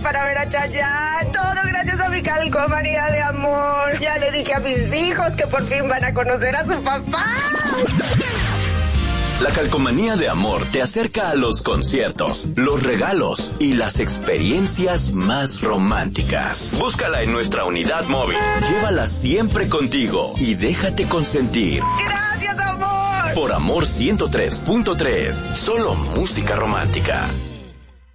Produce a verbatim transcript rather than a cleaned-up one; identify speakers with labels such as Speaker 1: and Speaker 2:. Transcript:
Speaker 1: para ver a Chayanne. Todo gracias a mi calcomanía de amor. Ya le dije a mis hijos que por fin van a conocer a su papá.
Speaker 2: La calcomanía de amor te acerca a los conciertos, los regalos y las experiencias más románticas. Búscala en nuestra unidad móvil. Llévala siempre contigo y déjate consentir.
Speaker 1: Gracias, amor.
Speaker 2: Por Amor ciento tres punto tres. Solo música romántica.